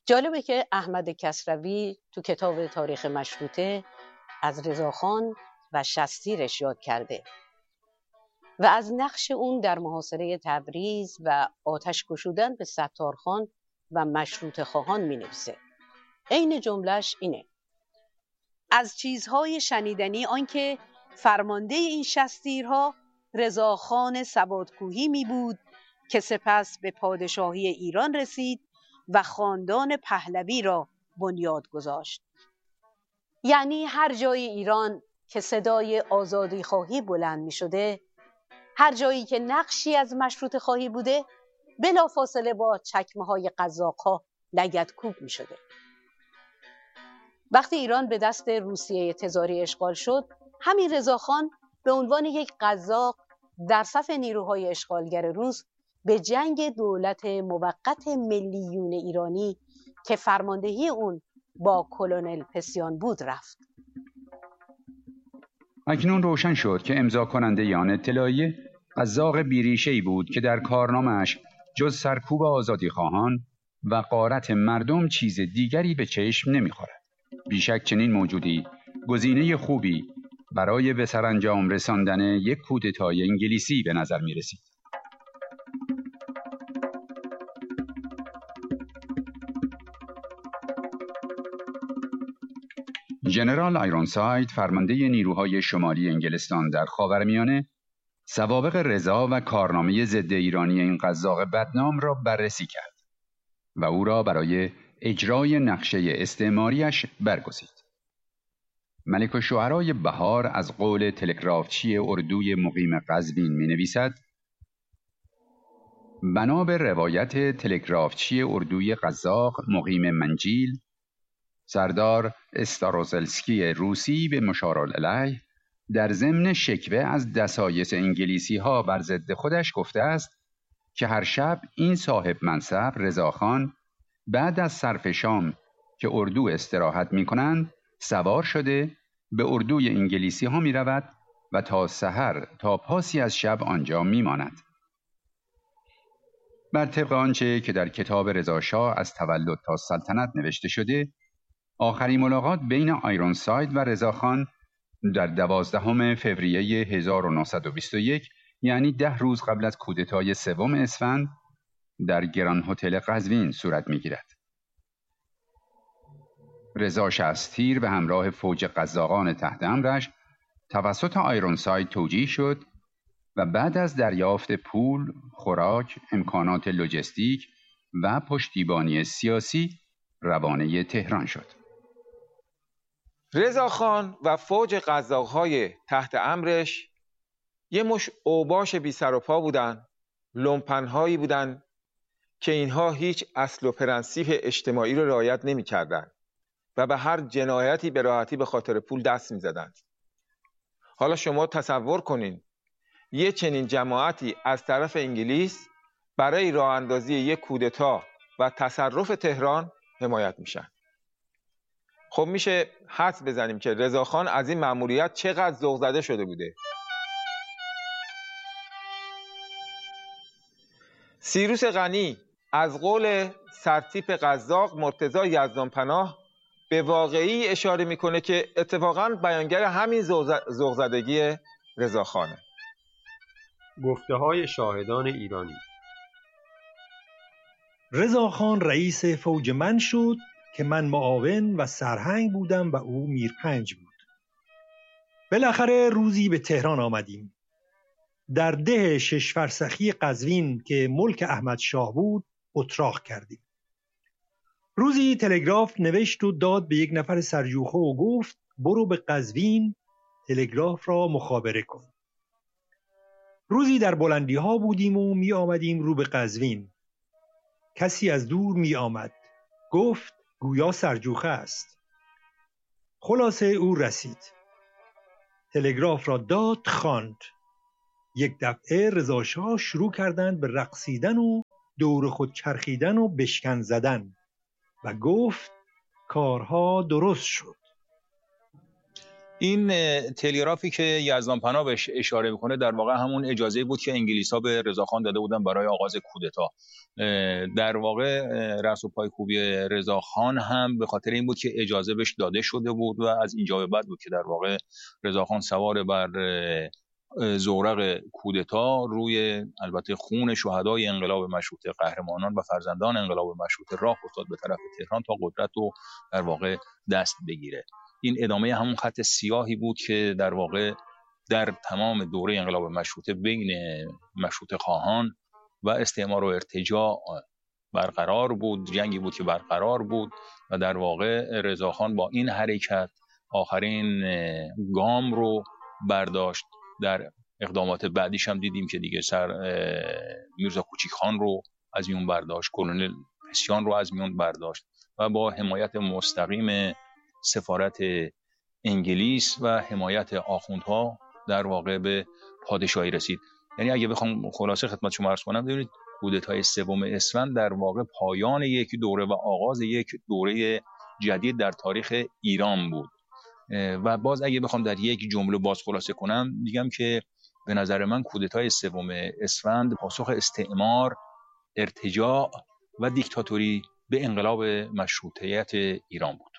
جالبه که احمد کسروی تو کتاب تاریخ مشروطه از رضاخان و شستیرش یاد کرده و از نقش اون در محاصره تبریز و آتش گشودن به ستارخان و مشروطه خواهان می‌نویسه. عین جمله‌اش اینه: از چیزهای شنیدنی آنکه فرمانده این شستیرها رضاخان سوادکوهی می بود که سپس به پادشاهی ایران رسید و خاندان پهلوی را بنیاد گذاشت. یعنی هر جای ایران که صدای آزادی خواهی بلند می شده، هر جایی که نقشی از مشروطه خواهی بوده، بلافاصله با چکمه های قزاق‌ها لگدکوب می شده. وقتی ایران به دست روسیه تزاری اشغال شد، همین رضاخان به عنوان یک قزاق در صف نیروهای اشغالگر روس به جنگ دولت موقت ملیون ایرانی که فرماندهی اون با کلونل پسیان بود رفت. اکنون روشن شد که امضا کننده آن اطلاعیه قزاق بیریشه‌ای بود که در کارنامه‌اش جز سرکوب آزادی خواهان و غارت مردم چیز دیگری به چشم نمی‌خورد. بیشک چنین موجودی گزینه خوبی برای به سرانجام رساندن یک کودتای انگلیسی به نظر می رسید. ژنرال آیرونساید، فرمانده نیروهای شمالی انگلستان در خاورمیانه، سوابق رضا و کارنامه ضد ایرانی این قزاق بدنام را بررسی کرد و او را برای اجرای نقشه استعماریش برگزید. ملک الشعرای بهار از قول تلگرافچی اردوی مقیم قزوین می نویسد: بنا به روایت تلگرافچی اردوی قزاق مقیم منجیل، سردار استاروزلسکی روسی به مشارالعلیه در ضمن شکوه از دسایس انگلیسی ها بر ضد خودش گفته است که هر شب این صاحب منصب رضاخان بعد از صرف شام که اردو استراحت می کنند سوار شده به اردوی انگلیسی ها می رود و تا سحر تا پاسی از شب آنجا می ماند. بر طبق آنچه که در کتاب رضاشاه از تولد تا سلطنت نوشته شده، آخرین ملاقات بین آیرونساید و رضاخان در 12 فوریه 1921 یعنی 10 روز قبل از کودتای 3 اسفند در گران هتل قزوین صورت می‌گیرد. رضا شستیر به همراه فوج قزاقان تحت امرش توسط آیرونساید توجیه شد و بعد از دریافت پول، خوراک، امکانات لوجستیک و پشتیبانی سیاسی روانه تهران شد. رضاخان و فوج قزاق‌های تحت امرش یه مش اوباش بی سر و پا بودن، لومپن‌هایی بودن که اینها هیچ اصل و پرنسیپ اجتماعی رو رعایت نمی‌کردند و به هر جنایتی به راحتی به خاطر پول دست می‌زدند. حالا شما تصور کنین یه چنین جماعتی از طرف انگلیس برای راه اندازی یک کودتا و تصرف تهران حمایت میشن. خب میشه حدس بزنیم که رضاخان از این مأموریت چقدر ذوق زده شده بوده. سیروس غنی از قول سرتیپ قزاق مرتضی یزدانپناه به واقعی اشاره میکنه که اتفاقاً بیانگر همین ذوق زدگی رضاخانه. گفته های شاهدان ایرانی: رضاخان رئیس فوج من شد که من معاون و سرهنگ بودم و او میرپنج بود. بالاخره روزی به تهران آمدیم. در ده 6 فرسخی قزوین که ملک احمد شاه بود اتراق کردیم. روزی تلگراف نوشت و داد به یک نفر سرجوخه و گفت برو به قزوین تلگراف را مخابره کن. روزی در بلندی ها بودیم و می آمدیم رو به قزوین. کسی از دور می آمد. گفت گویا سرجوخه است. خلاصه او رسید. تلگراف را داد خواند. یک دفعه رضاشاه شروع کردند به رقصیدن و دور خود چرخیدن و بشکن زدن و گفت کارها درست شد. این تلگرافی که یزدانپناه بهش اشاره میکنه در واقع همون اجازه بود که انگلیس‌ها به رضاخان داده بودن برای آغاز کودتا. در واقع رأس و پایکوبی رضاخان هم به خاطر این بود که اجازه بهش داده شده بود و از اینجا به بعد بود که در واقع رضاخان سوار بر زورق کودتا روی البته خون شهدای انقلاب مشروطه، قهرمانان و فرزندان انقلاب مشروطه راه افتاد به طرف تهران تا قدرت رو در واقع دست بگیره. این ادامه همون خط سیاهی بود که در واقع در تمام دوره انقلاب مشروطه بین مشروطه خواهان و استعمار و ارتجاع برقرار بود، جنگی بود که برقرار بود و در واقع رضاخان با این حرکت آخرین گام رو برداشت. در اقدامات بعدیش هم دیدیم که دیگه میرزا کوچیکخان رو از میون برداشت، کلونل پسیان رو از میون برداشت و با حمایت مستقیم سفارت انگلیس و حمایت آخوندها در واقع به پادشاهی رسید. یعنی اگه بخوام خلاصه خدمت شما عرض کنم، ببینید کودتای 3 اسفند در واقع پایان یک دوره و آغاز یک دوره جدید در تاریخ ایران بود. و باز اگه بخوام در یک جمله باز خلاصه کنم، میگم که به نظر من کودتای 3 اسفند پاسخ استعمار، ارتجاع و دیکتاتوری به انقلاب مشروطیت ایران بود.